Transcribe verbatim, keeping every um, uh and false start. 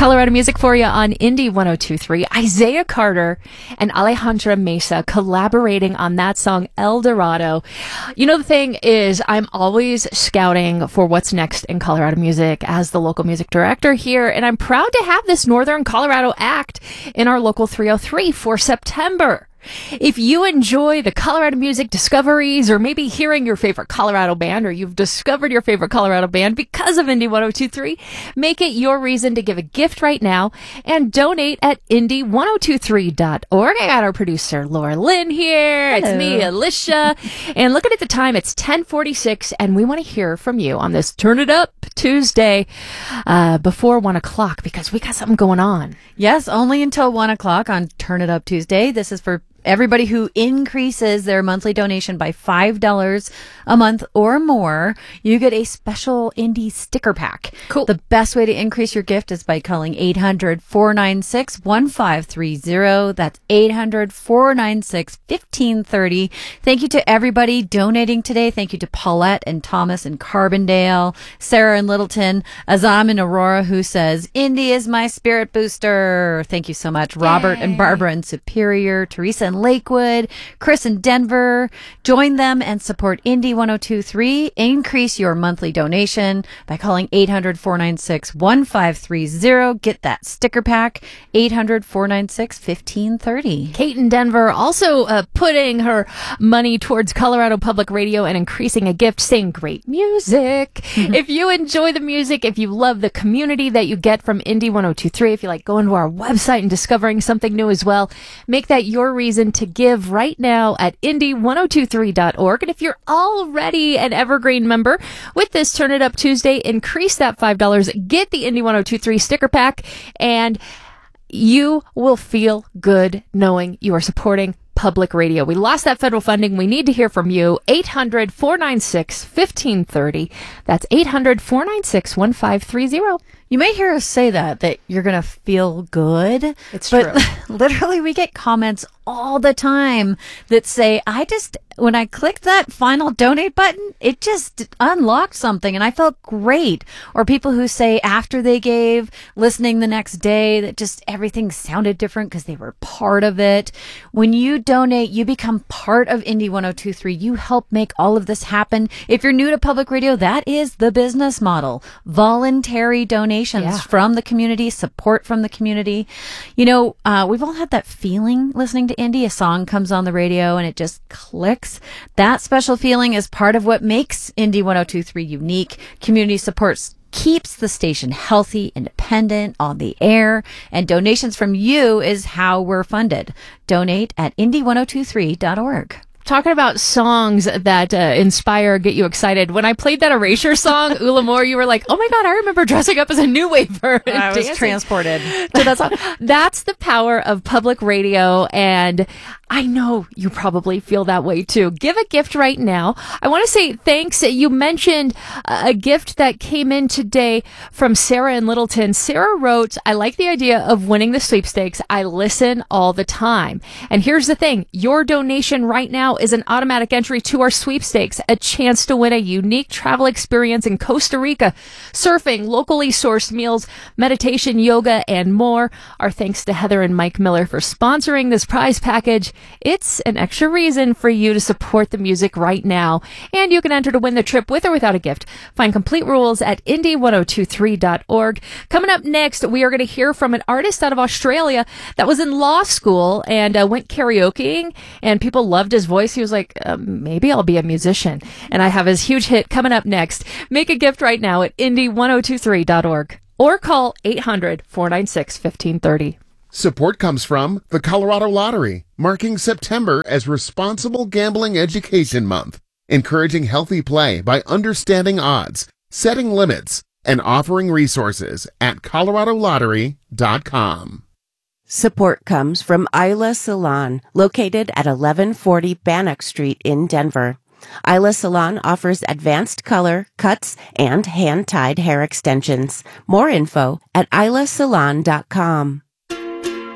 Colorado music for you on Indie one oh two point three. Isaiah Carter and Alejandra Mesa collaborating on that song, El Dorado. You know, the thing is, I'm always scouting for what's next in Colorado music as the local music director here, and I'm proud to have this Northern Colorado act in our local three oh three for September. If you enjoy the Colorado music discoveries, or maybe hearing your favorite Colorado band, or you've discovered your favorite Colorado band because of Indie one oh two point three, make it your reason to give a gift right now and donate at indie one oh two three dot org. I got our producer Laura Lynn here. Hello. It's me, Alicia. And looking at the time, it's ten forty-six, and we want to hear from you on this Turn It Up Tuesday uh, before one o'clock, because we got something going on. Yes, only until one o'clock on Turn It Up Tuesday. This is for everybody who increases their monthly donation by five dollars a month or more. You get a special indie sticker pack. Cool. The best way to increase your gift is by calling eight hundred, four nine six, one five three zero. That's eight hundred, four nine six, one five three zero. Thank you to everybody donating today. Thank you to Paulette and Thomas in Carbondale, Sarah in Littleton, Azam in Aurora, who says, Indie is my spirit booster. Thank you so much. Robert Yay. and Barbara in Superior, Teresa in Lakewood, Chris in Denver. Join them and support Indie one oh two point three. Increase your monthly donation by calling eight hundred, four nine six, one five three zero. Get that sticker pack, eight hundred, four nine six, one five three zero. Kate in Denver also uh, putting her money towards Colorado Public Radio and increasing a gift, saying great music. Mm-hmm. If you enjoy the music, if you love the community that you get from Indie one oh two point three, if you like going to our website and discovering something new as well, make that your reason to give right now at indie one oh two three dot org. And if you're already an Evergreen member, with this Turn It Up Tuesday, increase that five dollars, get the Indie one oh two point three sticker pack, and you will feel good knowing you are supporting public radio. We lost that federal funding. We need to hear from you. eight hundred, four nine six, one five three zero. That's eight hundred, four nine six, one five three zero. You may hear us say that, that you're going to feel good. It's but true. Literally, we get comments all the time that say, I just, when I clicked that final donate button, it just unlocked something and I felt great. Or people who say after they gave, listening the next day, that just everything sounded different because they were part of it. When you donate, you become part of Indie one oh two point three. You help make all of this happen. If you're new to public radio, that is the business model. Voluntary donations Yeah. from the community, support from the community. You know, uh, we've all had that feeling listening to indie. A song comes on the radio and it just clicks. That special feeling is part of what makes Indie one oh two point three unique. Community supports keeps the station healthy, independent, on the air, and donations from you is how we're funded. Donate at indie one oh two three dot org. Talking about songs that uh, inspire, get you excited. When I played that Erasure song, Ula Moore, you were like, oh my God, I remember dressing up as a New Waver. I was transported to that song. That's the power of public radio, and I know you probably feel that way too. Give a gift right now. I want to say thanks. You mentioned a gift that came in today from Sarah in Littleton. Sarah wrote, I like the idea of winning the sweepstakes. I listen all the time. And here's the thing. Your donation right now is an automatic entry to our sweepstakes, a chance to win a unique travel experience in Costa Rica, surfing, locally sourced meals, meditation, yoga, and more. Our thanks to Heather and Mike Miller for sponsoring this prize package. It's an extra reason for you to support the music right now. And you can enter to win the trip with or without a gift. Find complete rules at indie one oh two three dot org. Coming up next, we are going to hear from an artist out of Australia that was in law school and uh, went karaokeing, and people loved his voice. He was like, uh, maybe I'll be a musician. And I have his huge hit coming up next. Make a gift right now at indie one oh two three dot org or call eight hundred, four nine six, one five three zero. Support comes from the Colorado Lottery, marking September as Responsible Gambling Education Month, encouraging healthy play by understanding odds, setting limits, and offering resources at colorado lottery dot com. Support comes from Isla Salon, located at eleven forty Bannock Street in Denver. Isla Salon offers advanced color, cuts, and hand-tied hair extensions. More info at isla salon dot com.